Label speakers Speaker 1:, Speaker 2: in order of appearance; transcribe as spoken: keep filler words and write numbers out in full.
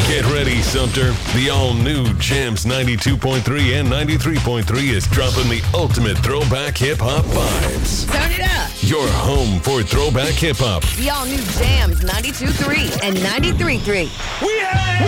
Speaker 1: Get ready, Sumter. The all-new Jams ninety-two point three and ninety-three point three is dropping the ultimate throwback hip-hop vibes.
Speaker 2: Turn it up.
Speaker 1: Your home for throwback hip-hop.
Speaker 2: The all-new Jams ninety-two point three and ninety-three point three.
Speaker 1: We have...